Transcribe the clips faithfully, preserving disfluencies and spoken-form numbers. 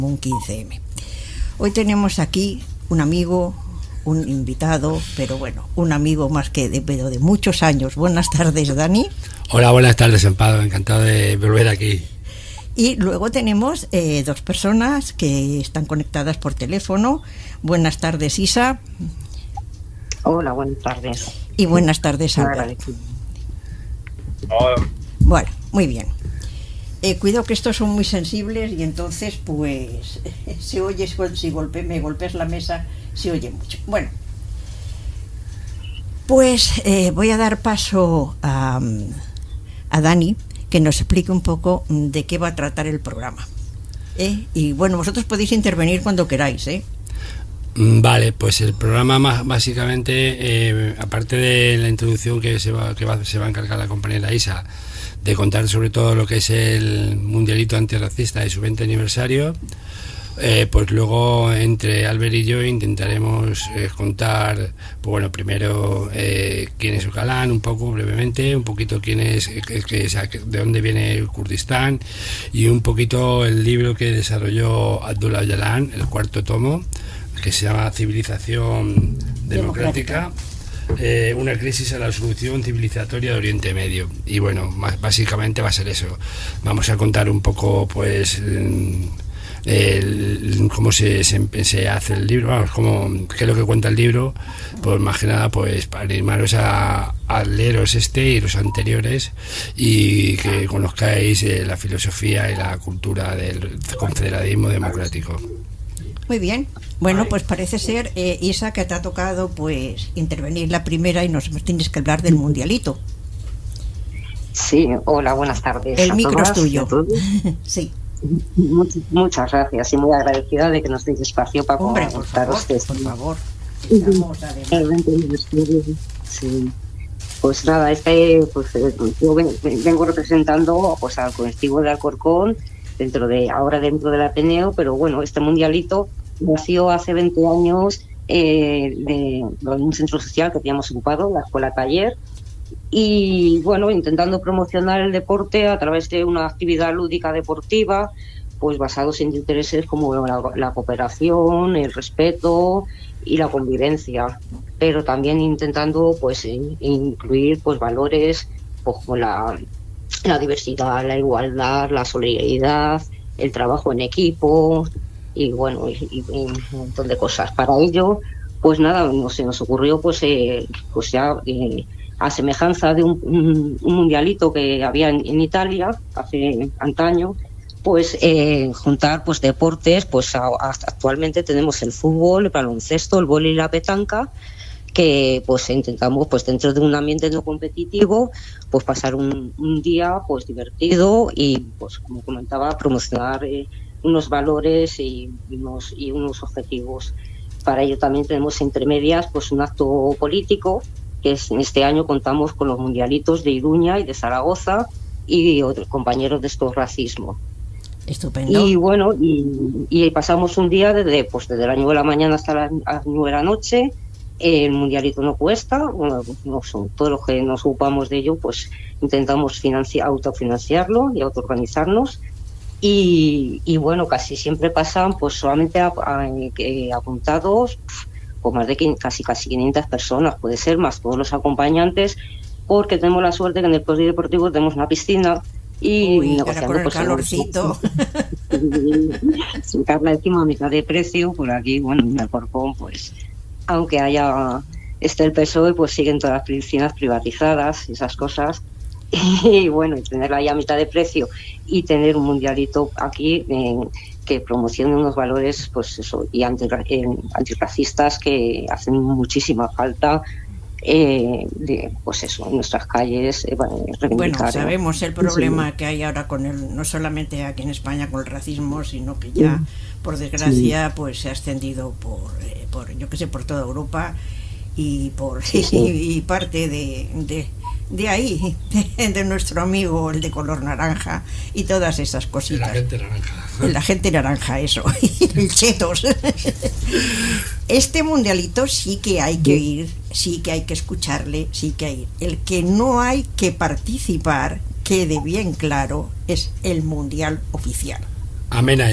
un quince eme. Hoy tenemos aquí un amigo, un invitado, pero bueno, un amigo más que de, pero de muchos años. Buenas tardes, Dani. Hola, buenas tardes, Amparo. Encantado de volver aquí. Y luego tenemos eh, dos personas que están conectadas por teléfono. Buenas tardes, Isa. Hola, buenas tardes. Y buenas tardes, Álvaro. Hola. Bueno, muy bien. Eh, cuidado que estos son muy sensibles y entonces pues se oye, si golpe, me golpeas la mesa, se oye mucho. Bueno, pues eh, voy a dar paso a, a Dani, que nos explique un poco de qué va a tratar el programa. ¿Eh? Y bueno, vosotros podéis intervenir cuando queráis, ¿eh? Vale, pues el programa más básicamente, eh, aparte de la introducción que se va, que va, se va a encargar la compañera Isa, de contar sobre todo lo que es el Mundialito Antirracista de su veinte aniversario, eh, pues luego entre Albert y yo intentaremos eh, contar, pues bueno, primero eh, quién es Öcalan, un poco brevemente, un poquito quién es, que, que, de dónde viene el Kurdistán, y un poquito el libro que desarrolló Abdullah Öcalan, el cuarto tomo, que se llama Civilización Democrática, eh, una crisis a la solución civilizatoria de Oriente Medio. Y bueno, más básicamente va a ser eso. Vamos a contar un poco, pues, el, el, cómo se, se, se hace el libro, vamos, cómo, qué es lo que cuenta el libro, pues más que nada, pues, para animaros a, a leeros este y los anteriores, y que conozcáis eh, la filosofía y la cultura del confederalismo democrático. Muy bien. Bueno, pues parece ser, eh, Isa, que te ha tocado pues intervenir la primera y nos tienes que hablar del Mundialito. Sí, hola, buenas tardes. El micro es tuyo. Sí. Muchas, muchas gracias y muy agradecida de que nos deis espacio para Hombre, por favor, ustedes. por favor. Sí. Pues nada, este, pues, yo vengo representando pues al colectivo de Alcorcón, dentro de ahora dentro del Ateneo, pero bueno, este Mundialito nació hace veinte años eh, de, de un centro social que teníamos ocupado, la Escuela Taller, y bueno, intentando promocionar el deporte a través de una actividad lúdica deportiva, pues basados en intereses como la, la cooperación, el respeto y la convivencia, pero también intentando pues in, incluir pues valores pues, como la, la diversidad, la igualdad, la solidaridad, el trabajo en equipo y bueno, y, y, y un montón de cosas. Para ello, pues nada, no se nos ocurrió pues, eh, pues ya eh, a semejanza de un, un, un mundialito que había en, en Italia hace antaño, pues eh, juntar pues deportes, pues a, a, actualmente tenemos el fútbol, el baloncesto, el vóley y la petanca, que pues intentamos pues dentro de un ambiente no competitivo pues pasar un, un día pues divertido y pues como comentaba promocionar eh, unos valores y unos y unos objetivos. Para ello también tenemos entre medias pues un acto político, que es, en este año contamos con los mundialitos de Iruña y de Zaragoza y otros compañeros de estos racismo. Estupendo. Y bueno, y, y pasamos un día desde pues desde las nueve de la mañana hasta las nueve de la noche. El mundialito no cuesta, bueno, no son todos los que nos ocupamos de ello, pues intentamos financiar, autofinanciarlo y autoorganizarnos. Y, y bueno, casi siempre pasan pues solamente a, a, a, apuntados con más de casi casi quinientas personas, puede ser más todos los acompañantes, porque tenemos la suerte que en el polideportivo tenemos una piscina y Uy, negociando con el pues, calorcito. Sin carla encima a mitad de precio, por aquí, bueno, en Alcorcón, pues aunque haya esté el P S O E, pues siguen todas las piscinas privatizadas y esas cosas. Y bueno, y tenerla ahí a mitad de precio y tener un mundialito aquí eh, que promocione unos valores, pues eso, y anti, eh, antirracistas que hacen muchísima falta. Eh, de, pues eso, en nuestras calles eh, bueno, sabemos el problema sí. que hay ahora con el, no solamente aquí en España con el racismo, sino que ya sí. por desgracia sí. pues se ha extendido por, eh, por yo que sé, por toda Europa y por sí, sí. Y, y parte de, de de ahí, de, de nuestro amigo el de color naranja y todas esas cositas. La gente naranja. La gente naranja, eso. Y chetos. Este mundialito sí que hay que ir, sí que hay que escucharle, sí que hay. El que no hay que participar, quede bien claro, es el mundial oficial. Amén a eso.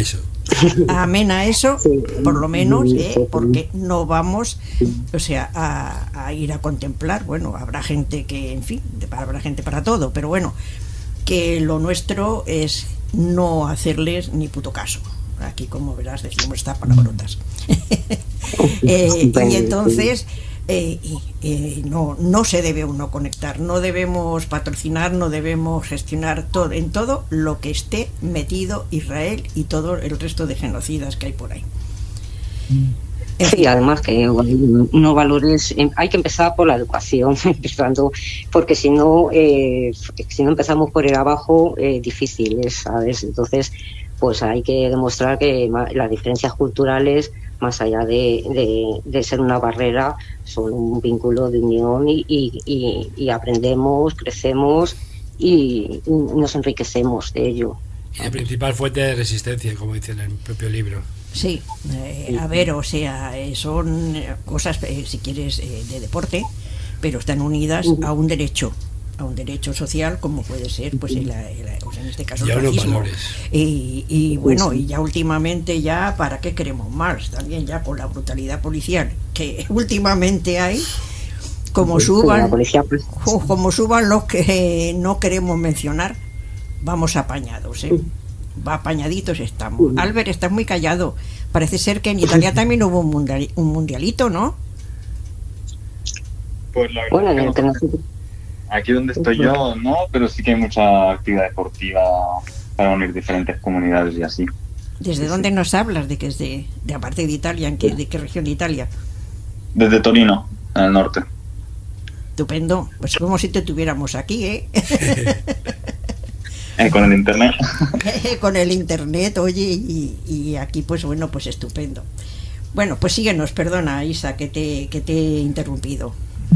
amén a eso, por lo menos, ¿eh? Porque no vamos, o sea, a, a ir a contemplar. Bueno, habrá gente que, en fin, habrá gente para todo, pero bueno, que lo nuestro es no hacerles ni puto caso. Aquí, como verás, decimos estas palabrotas. eh, y entonces eh, eh, no, no se debe uno conectar, no debemos patrocinar, no debemos gestionar todo, en todo lo que esté metido Israel y todo el resto de genocidas que hay por ahí. Sí, además que unos valores, hay que empezar por la educación, empezando, porque si no, eh, si no empezamos por el abajo, eh, difícil es, ¿sabes? Entonces, pues hay que demostrar que las diferencias culturales, más allá de, de, de ser una barrera, son un vínculo de unión y, y, y, y aprendemos, crecemos y, y nos enriquecemos de ello. Y la principal fuente de resistencia, como dice en el propio libro. Sí, eh, a ver, o sea, eh, son cosas, eh, si quieres, eh, de deporte, pero están unidas a un derecho, a un derecho social, como puede ser, pues en, la, en, la, o sea, en este caso, el racismo. Y, y bueno, y ya últimamente, ya, ¿para qué queremos más? También ya con la brutalidad policial que últimamente hay, como suban, como suban los que no queremos mencionar, vamos apañados, ¿eh? Va apañaditos estamos. Albert, estás muy callado. Parece ser que en Italia también hubo un, mundial, un mundialito, ¿no? Pues la verdad bueno, que no, aquí donde estoy yo no, pero sí que hay mucha actividad deportiva para unir diferentes comunidades y así. ¿Desde sí, dónde sí. nos hablas? ¿De que es de, de aparte de Italia? ¿En qué, de qué región de Italia? Desde Torino, en el norte. Estupendo. Pues como si te tuviéramos aquí, ¿eh? Eh, con el internet. Con el internet, oye, y, y aquí pues bueno, pues estupendo. Bueno, pues síguenos, perdona Isa, que te, que te he interrumpido.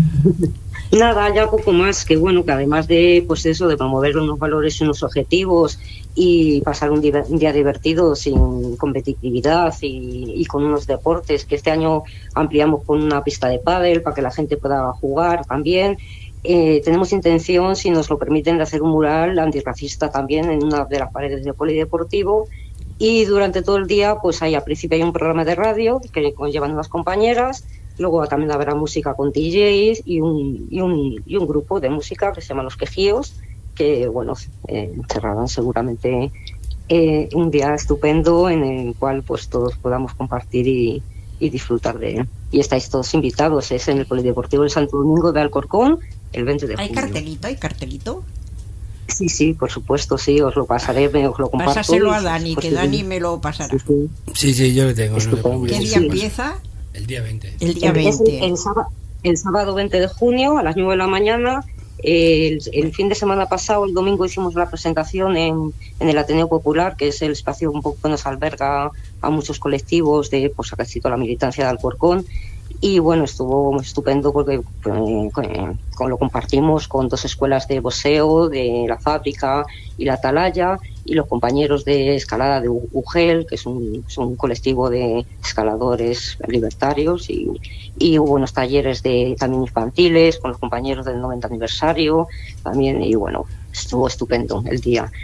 Nada, ya poco más, que bueno, que además de pues eso, de promover unos valores y unos objetivos y pasar un, diver, un día divertido sin competitividad y, y con unos deportes, que este año ampliamos con una pista de pádel para que la gente pueda jugar también. Eh, tenemos intención, si nos lo permiten, de hacer un mural antirracista también en una de las paredes del polideportivo, y durante todo el día pues hay, al principio hay un programa de radio que llevan unas compañeras, luego también habrá música con D Js y un, y un, y un grupo de música que se llama Los Quejíos, que bueno, eh, cerrarán seguramente eh, un día estupendo en el cual pues todos podamos compartir y, y disfrutar de él. Y estáis todos invitados, es en el Polideportivo de Santo Domingo de Alcorcón, el veinte de junio. ¿Hay cartelito? ¿Hay cartelito? Sí, sí, por supuesto, sí, os lo pasaré, os lo comparto. Pásaselo a Dani, que Dani me lo pasará. Sí, sí, yo lo tengo. No ¿Qué día sí. empieza? El día veinte. El día veinte. El, el, sábado, el sábado veinte de junio a las nueve de la mañana. El, el fin de semana pasado, el domingo, hicimos la presentación en, en el Ateneo Popular, que es el espacio un poco que nos alberga a muchos colectivos de pues casi toda la militancia de Alcorcón. Y bueno, estuvo estupendo porque eh, con, con lo compartimos con dos escuelas de boxeo, de la Fábrica y la Atalaya, y los compañeros de escalada de U G E L, que es un, es un colectivo de escaladores libertarios, y, y hubo unos talleres de también infantiles con los compañeros del noventa aniversario también, y bueno, estuvo estupendo el día.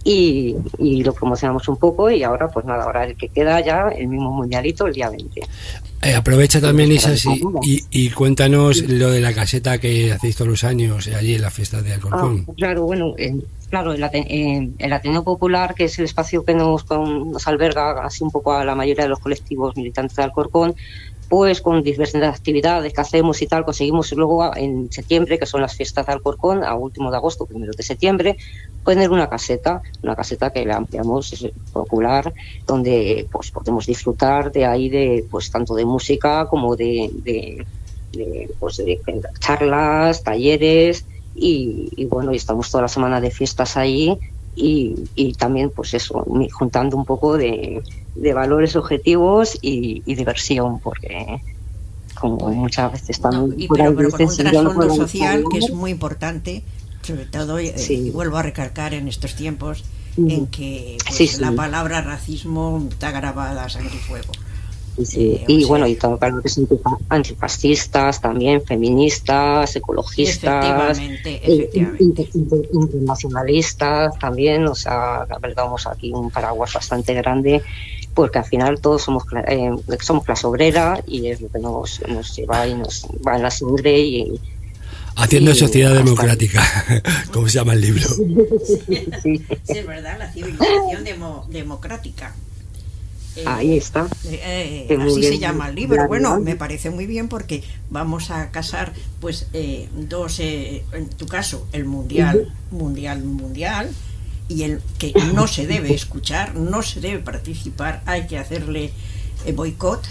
Y, y lo promocionamos un poco, y ahora pues nada, ahora el que queda ya el mismo mundialito el día veinte. Eh, aprovecha también, Isa, sí, y, y cuéntanos sí. lo de la caseta que hacéis todos los años allí en la fiesta de Alcorcón. Ah, claro, bueno, eh, claro, el, eh, el Ateneo Popular, que es el espacio que nos, con, nos alberga así un poco a la mayoría de los colectivos militantes de Alcorcón, pues con diversas actividades que hacemos y tal, conseguimos luego en septiembre, que son las fiestas de Alcorcón, a último de agosto, primero de septiembre, poner una caseta, una caseta que la ampliamos, es popular, donde pues podemos disfrutar de ahí de pues tanto de música como de, de, de, pues, de charlas, talleres, y, y bueno, y estamos toda la semana de fiestas ahí. Y, y también pues eso, juntando un poco de, de valores objetivos y, y diversión, porque como muchas veces están no, y pero, pero con un trasfondo social que es muy importante, sobre todo eh, sí. y vuelvo a recalcar en estos tiempos mm. en que pues, sí, sí. la palabra racismo está grabada a sangre y fuego. Sí, eh, y sea, bueno, y todo claro que son antifascistas, también feministas, ecologistas, efectivamente, efectivamente. internacionalistas también, o sea, la verdad, vamos aquí un paraguas bastante grande porque al final todos somos eh, somos clase obrera y es lo que nos, nos lleva y nos va en la sangre y haciendo y sociedad hasta democrática, como se llama el libro. Sí, sí, es verdad, la civilización demo, democrática. Eh, Ahí está. Eh, eh, así bien, se llama el libro. bien, Bueno, bien. me parece muy bien porque vamos a casar, pues, eh, dos, eh, en tu caso, el mundial, uh-huh. mundial, mundial, y el que no se debe escuchar, no se debe participar, hay que hacerle eh, boicot.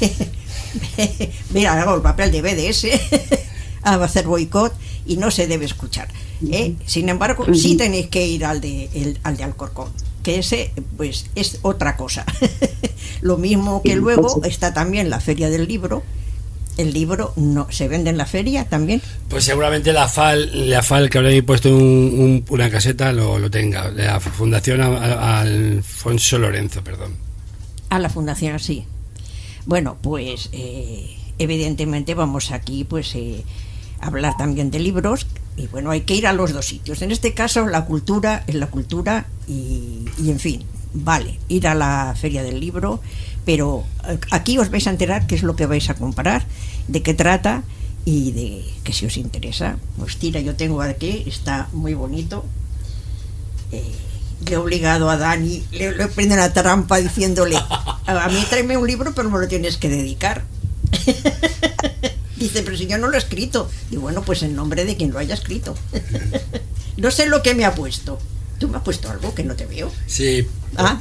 Mira, hago el papel de B D S, a hacer boicot y no se debe escuchar. ¿eh? Sin embargo, uh-huh. sí tenéis que ir al de, el, al de Alcorcón, que ese pues es otra cosa. Lo mismo que luego está también la Feria del Libro. El libro no se vende en la feria también. Pues seguramente la F A L, la F A L que habréis puesto un, un, una caseta lo, lo tenga. La Fundación Alfonso Lorenzo, perdón. A la Fundación, sí. Bueno, pues eh, evidentemente vamos aquí pues eh, a hablar también de libros. Y bueno, hay que ir a los dos sitios. En este caso, la cultura es la cultura y, y en fin, vale, ir a la Feria del Libro, pero aquí os vais a enterar qué es lo que vais a comprar, de qué trata y de que si os interesa. Pues tira, yo tengo aquí, está muy bonito. Eh, le he obligado a Dani, le, le prendo una trampa diciéndole, a mí tráeme un libro, pero me lo tienes que dedicar. Dice, pero si yo no lo he escrito. Y bueno, pues en nombre de quien lo haya escrito. No sé lo que me ha puesto. ¿Tú me has puesto algo que no te veo? Sí. ¿Ah?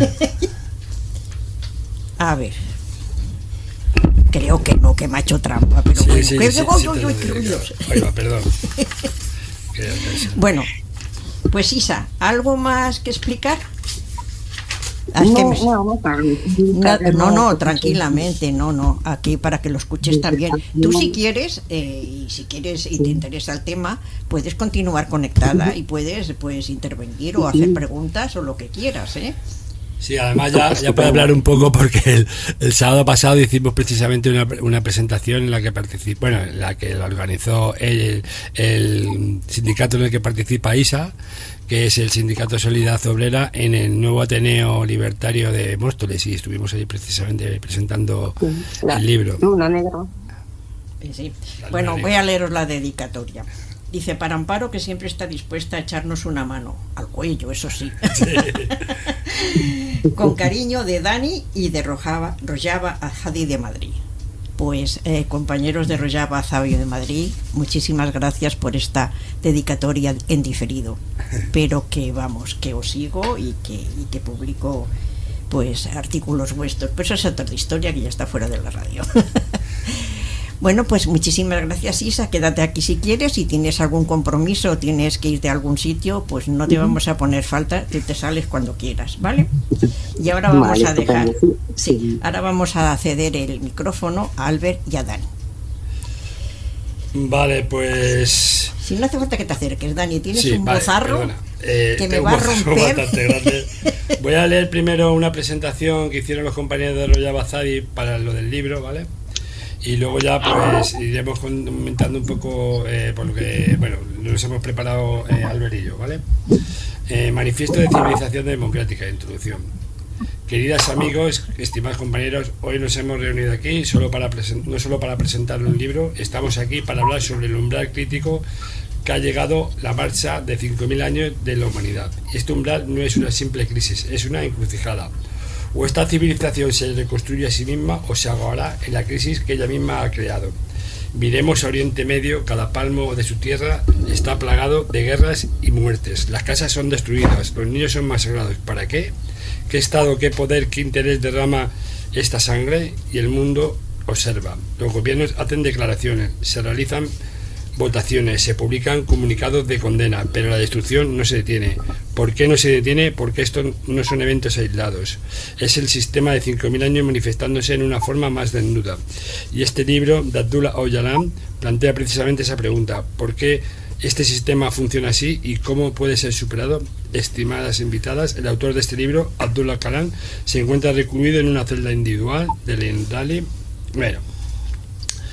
A ver. Creo que no, que me ha hecho trampa, pero sí, bueno. Sí, que sí, oh, sí, oh, sí, oh, sí, Dios. Ahí va, perdón. Bueno, pues Isa, ¿algo más que explicar? No, que me... no, no, no, no, no, tranquilamente, no, no, aquí para que lo escuches también. Tú si quieres, eh, y si quieres y te interesa el tema, puedes continuar conectada y puedes pues intervenir o hacer preguntas o lo que quieras, ¿eh? Sí, además ya, ya puedo hablar un poco porque el, el sábado pasado hicimos precisamente una, una presentación en la que participó, bueno, en la que la organizó el, el sindicato en el que participa ISA, que es el Sindicato Solidaridad Obrera, en el nuevo Ateneo Libertario de Móstoles, y estuvimos ahí precisamente presentando la, el libro. Luna Negra. Sí, sí. Bueno, voy a leeros la dedicatoria. Dice, para Amparo, que siempre está dispuesta a echarnos una mano al cuello, eso sí. Sí. Con cariño de Dani y de Rojava, Rojava Azadi de Madrid. Pues eh, compañeros de Rojava Azadi de Madrid, muchísimas gracias por esta dedicatoria en diferido. Pero que vamos, que os sigo y que, y que publico pues artículos vuestros. Pero eso es otra historia que ya está fuera de la radio. Bueno, pues muchísimas gracias, Isa. Quédate aquí si quieres. Si tienes algún compromiso o tienes que irte a algún sitio, pues no te vamos a poner falta. Tú te sales cuando quieras, ¿vale? Y ahora vamos vale, a dejar... Sí, ahora vamos a ceder el micrófono a Albert y a Dani. Vale, pues... Si no hace falta que te acerques, Dani. Tienes sí, un vale, bozarro eh, que me va a romper. Grande. Voy a leer primero una presentación que hicieron los compañeros de Rojava Azadi para lo del libro, ¿vale? Y luego ya pues iremos comentando un poco eh, por lo que, bueno, nos hemos preparado eh, Albert y yo, ¿vale? Eh, manifiesto de Civilización Democrática, introducción. Queridas amigos, estimados compañeros, hoy nos hemos reunido aquí solo para no solo para presentar un libro, estamos aquí para hablar sobre el umbral crítico que ha llegado la marcha de cinco mil años de la humanidad. Este umbral no es una simple crisis, es una encrucijada. O esta civilización se reconstruye a sí misma o se ahogará en la crisis que ella misma ha creado. Miremos a Oriente Medio, cada palmo de su tierra está plagado de guerras y muertes. Las casas son destruidas, los niños son masacrados. ¿Para qué? ¿Qué estado, qué poder, qué interés derrama esta sangre? Y el mundo observa. Los gobiernos hacen declaraciones, se realizan votaciones, se publican comunicados de condena, pero la destrucción no se detiene. ¿Por qué no se detiene? Porque estos no son eventos aislados. Es el sistema de cinco mil años manifestándose en una forma más desnuda. Y este libro de Abdullah Öcalan plantea precisamente esa pregunta. ¿Por qué este sistema funciona así y cómo puede ser superado? Estimadas invitadas, el autor de este libro, Abdullah Öcalan, se encuentra recluido en una celda individual del Enrali. Bueno,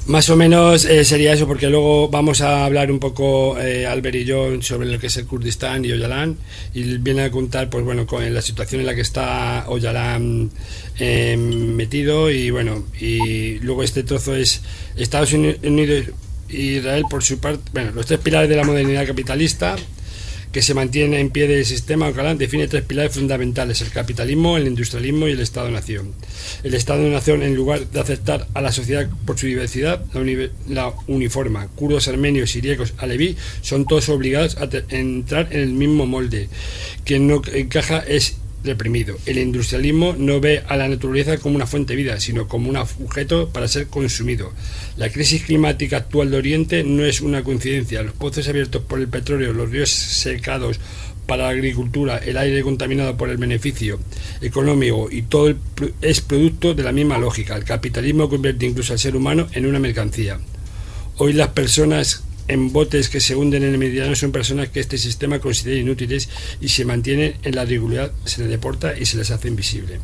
Más o menos eh, sería eso, porque luego vamos a hablar un poco, eh, Albert y yo, sobre lo que es el Kurdistán y Öcalan, y viene a contar, pues bueno, con la situación en la que está Öcalan eh, metido, y bueno, y luego este trozo es Estados Unidos e Israel por su parte. Bueno, los tres pilares de la modernidad capitalista que se mantiene en pie del sistema Öcalan define tres pilares fundamentales: el capitalismo, el industrialismo y el Estado-nación. El Estado-nación, en lugar de aceptar a la sociedad por su diversidad, la, uni la uniforma. Kurdos, armenios, siriacos, aleví son todos obligados a entrar en el mismo molde. Quien no encaja es reprimido. El industrialismo no ve a la naturaleza como una fuente de vida, sino como un objeto para ser consumido. La crisis climática actual de Oriente no es una coincidencia. Los pozos abiertos por el petróleo, los ríos secados para la agricultura, el aire contaminado por el beneficio económico, y todo el, es producto de la misma lógica. El capitalismo convierte incluso al ser humano en una mercancía. Hoy las personas en botes que se hunden en el Mediterráneo son personas que este sistema considera inútiles y se mantienen en la ridícula, se les deporta y se les hace invisible.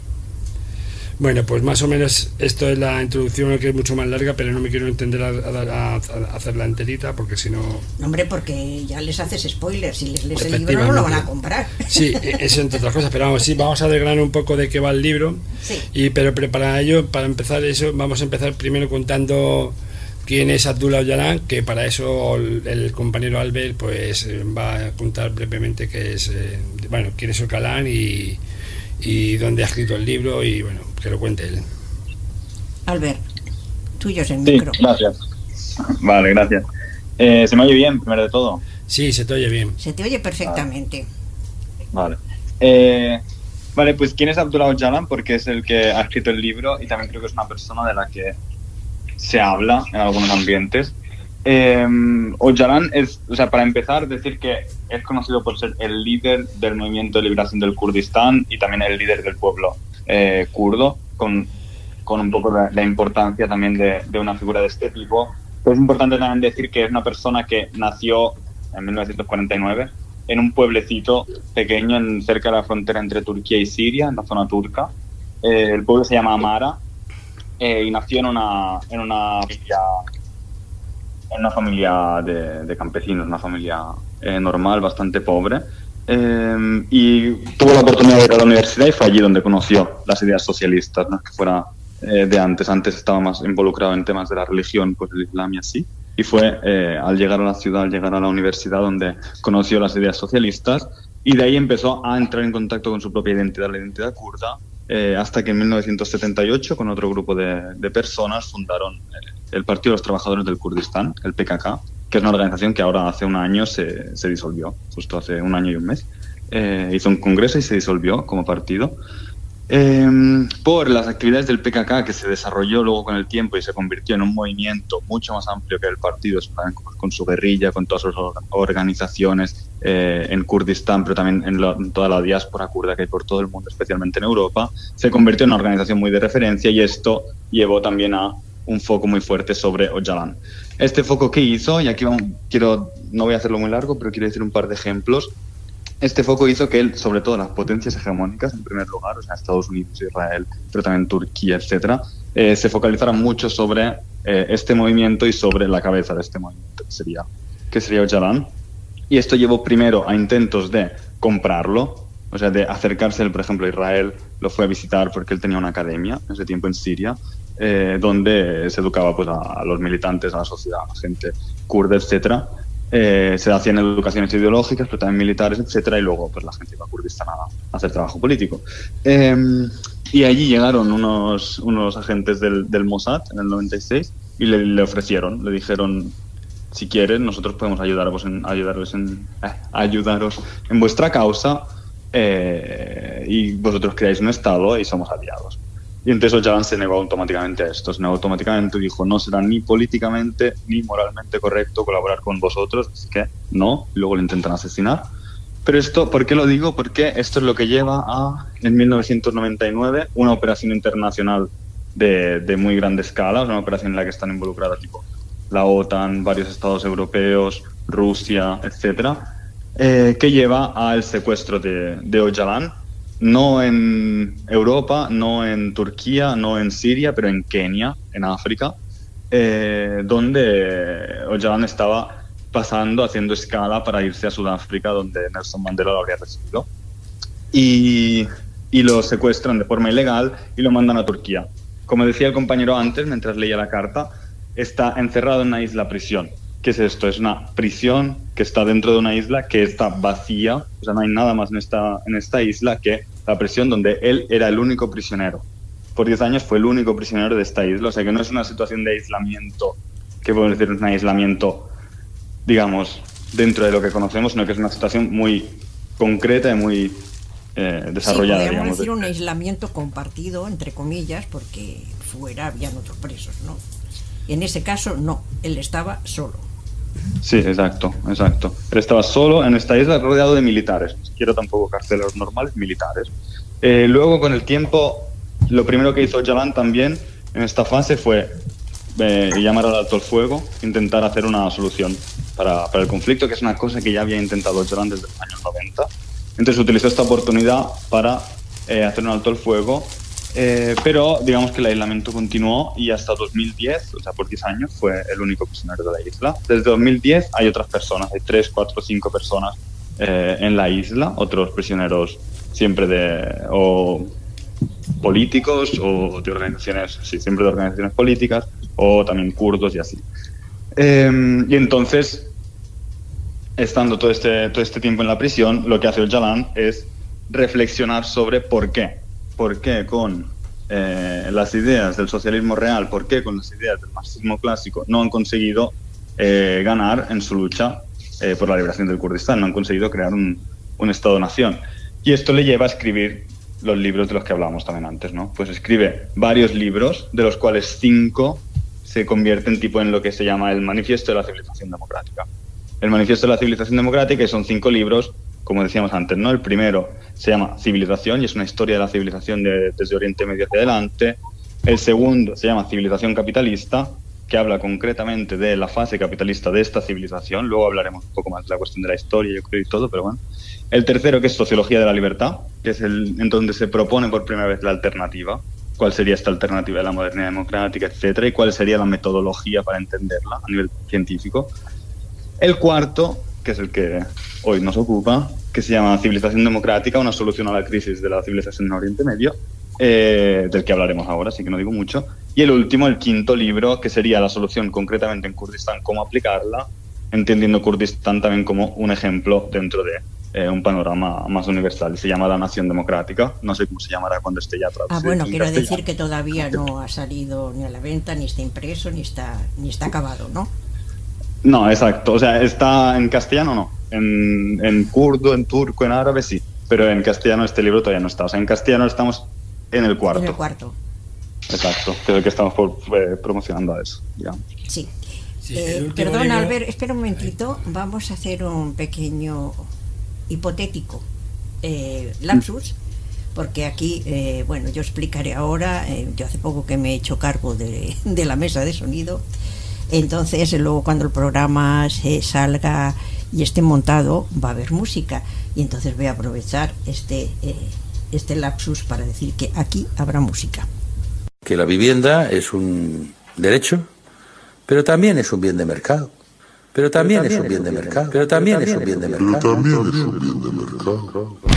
Bueno, pues más o menos esto es la introducción, que es mucho más larga, pero no me quiero entender a, a, a, a hacerla enterita, porque si no... Hombre, porque ya les haces spoilers, si les lees el libro no lo van a comprar. Sí, eso entre otras cosas, pero vamos, sí, vamos a desgranar un poco de qué va el libro, sí. y pero, pero para ello, para empezar eso, vamos a empezar primero contando quién es Abdullah Öcalan, que para eso el, el compañero Albert pues va a contar brevemente qué es, eh, bueno, quién es Öcalan y... y dónde ha escrito el libro, y bueno, que lo cuente él. Albert, tuyo es el sí, micro. Gracias. Vale, gracias. Eh, ¿Se me oye bien, primero de todo? Sí, se te oye bien. Se te oye perfectamente. Vale. Vale, eh, vale pues ¿quién es Abdullah Öcalan? Porque es el que ha escrito el libro, y también creo que es una persona de la que se habla en algunos ambientes. Eh, Öcalan es, o sea, para empezar, decir que es conocido por ser el líder del movimiento de liberación del Kurdistán y también el líder del pueblo eh, kurdo, con, con un poco de la importancia también de, de una figura de este tipo. Pero es importante también decir que es una persona que nació en mil novecientos cuarenta y nueve en un pueblecito pequeño en, cerca de la frontera entre Turquía y Siria, en la zona turca. Eh, el pueblo se llama Amara, eh, y nació en una, en una familia... en una familia de, de campesinos, una familia eh, normal, bastante pobre, eh, y tuvo la oportunidad de ir a la universidad, y fue allí donde conoció las ideas socialistas, no que fuera eh, de antes. Antes estaba más involucrado en temas de la religión, pues el Islam y así, y fue eh, al llegar a la ciudad, al llegar a la universidad, donde conoció las ideas socialistas, y de ahí empezó a entrar en contacto con su propia identidad, la identidad kurda, eh, hasta que en mil novecientos setenta y ocho, con otro grupo de, de personas, fundaron eh, el Partido de los Trabajadores del Kurdistán, el P K K, que es una organización que ahora hace un año se, se disolvió, justo hace un año y un mes. Eh, hizo un congreso y se disolvió como partido. Eh, por las actividades del P K K, que se desarrolló luego con el tiempo y se convirtió en un movimiento mucho más amplio que el partido, con su guerrilla, con todas sus organizaciones eh, en Kurdistán, pero también en, la, en toda la diáspora kurda que hay por todo el mundo, especialmente en Europa, se convirtió en una organización muy de referencia, y esto llevó también a un foco muy fuerte sobre Öcalan. Este foco que hizo, y aquí vamos, quiero, no voy a hacerlo muy largo, pero quiero decir un par de ejemplos. Este foco hizo que él, sobre todo las potencias hegemónicas, en primer lugar, o sea, Estados Unidos, Israel, pero también Turquía, etcétera, eh, se focalizaran mucho sobre eh, este movimiento y sobre la cabeza de este movimiento, que sería, que sería Öcalan. Y esto llevó primero a intentos de comprarlo, o sea, de acercarse él, por ejemplo, a Israel, lo fue a visitar porque él tenía una academia en ese tiempo en Siria, Eh, donde se educaba pues, a, a los militantes, a la sociedad, a la gente kurda, etcétera. Eh, se hacían educaciones ideológicas, pero también militares, etcétera, y luego pues, la gente iba a Kurdistán a, a hacer trabajo político. Eh, y allí llegaron unos, unos agentes del, del Mossad en el noventa y seis y le, le ofrecieron, le dijeron: si quieren, nosotros podemos ayudaros en, ayudaros en, eh, ayudaros en vuestra causa, eh, y vosotros creáis un Estado y somos aliados. Y entonces Öcalan se negó automáticamente a esto, se negó automáticamente y dijo: no será ni políticamente ni moralmente correcto colaborar con vosotros, así que no, y luego lo intentan asesinar. Pero esto, ¿por qué lo digo? Porque esto es lo que lleva a, en mil novecientos noventa y nueve, una operación internacional de, de muy grande escala, una operación en la que están involucradas tipo la OTAN, varios estados europeos, Rusia, etcétera, eh, que lleva al secuestro de, de Öcalan, no en Europa, no en Turquía, no en Siria, pero en Kenia, en África, eh, donde Öcalan estaba pasando, haciendo escala para irse a Sudáfrica, donde Nelson Mandela lo habría recibido. Y, y lo secuestran de forma ilegal y lo mandan a Turquía. Como decía el compañero antes, mientras leía la carta, está encerrado en una isla prisión. ¿Qué es esto? Es una prisión que está dentro de una isla que está vacía, o sea, no hay nada más en esta, en esta isla que la prisión donde él era el único prisionero. Por diez años fue el único prisionero de esta isla, o sea que no es una situación de aislamiento, que podemos decir es un aislamiento, digamos, dentro de lo que conocemos, sino que es una situación muy concreta y muy eh, desarrollada. Sí, podríamos digamos, decir de... un aislamiento compartido, entre comillas, porque fuera habían otros presos, ¿no? En ese caso, no, él estaba solo. Sí, exacto, exacto. Él estaba solo en esta isla rodeado de militares, ni siquiera tampoco carceleros normales, militares. Eh, luego, con el tiempo, lo primero que hizo Öcalan también en esta fase fue eh, llamar al alto el fuego, intentar hacer una solución para, para el conflicto, que es una cosa que ya había intentado Öcalan desde los años noventa. Entonces utilizó esta oportunidad para eh, hacer un alto el fuego, eh, pero digamos que el aislamiento continuó y hasta dos mil diez, o sea, por diez años, fue el único prisionero de la isla. Desde dos mil diez hay otras personas, hay tres, cuatro, cinco personas eh, en la isla, otros prisioneros siempre de o políticos o de organizaciones, sí, siempre de organizaciones políticas, o también kurdos y así. Eh, y entonces, estando todo este, todo este tiempo en la prisión, lo que hace Öcalan es reflexionar sobre por qué. ¿Por qué con eh, las ideas del socialismo real, por qué con las ideas del marxismo clásico no han conseguido eh, ganar en su lucha eh, por la liberación del Kurdistán, no han conseguido crear un, un Estado-nación? Y esto le lleva a escribir los libros de los que hablábamos también antes, ¿no? Pues escribe varios libros, de los cuales cinco se convierten tipo en lo que se llama el Manifiesto de la Civilización Democrática. El Manifiesto de la Civilización Democrática, y son cinco libros, como decíamos antes, ¿no? El primero se llama Civilización y es una historia de la civilización de, desde Oriente Medio hacia adelante. El segundo se llama Civilización Capitalista, que habla concretamente de la fase capitalista de esta civilización. Luego hablaremos un poco más de la cuestión de la historia, yo creo, y todo, pero bueno. El tercero, que es Sociología de la Libertad, que es el en donde se propone por primera vez la alternativa. ¿Cuál sería esta alternativa de la modernidad democrática, etcétera? Y cuál sería la metodología para entenderla a nivel científico. El cuarto, que es el que hoy nos ocupa, que se llama Civilización Democrática, una solución a la crisis de la civilización en Oriente Medio, eh, del que hablaremos ahora, así que no digo mucho. Y el último, el quinto libro, que sería la solución concretamente en Kurdistán, cómo aplicarla, entendiendo Kurdistán también como un ejemplo dentro de eh, un panorama más universal. Se llama La Nación Democrática, no sé cómo se llamará cuando esté ya traducido. Ah, bueno, quiero castellano. Decir que todavía no ha salido ni a la venta, ni está impreso, ni está, ni está acabado, ¿no? No, exacto. O sea, está en castellano, no. En, en kurdo, en turco, en árabe, sí. Pero en castellano este libro todavía no está. O sea, en castellano estamos en el cuarto. En el cuarto. Exacto, que es el que estamos por, eh, promocionando a eso, digamos. Sí. sí eh, perdona, libro... Albert, espera un momentito. Vamos a hacer un pequeño hipotético eh, lapsus. Porque aquí, eh, bueno, yo explicaré ahora. Eh, yo hace poco que me he hecho cargo de, de la mesa de sonido. Entonces, luego cuando el programa se salga y esté montado, va a haber música. Y entonces voy a aprovechar este, eh, este lapsus para decir que aquí habrá música. Que la vivienda es un derecho, pero también es un bien de mercado. Pero también, pero también es un bien de mercado. Pero también es un bien de mercado. Pero también es un bien de mercado.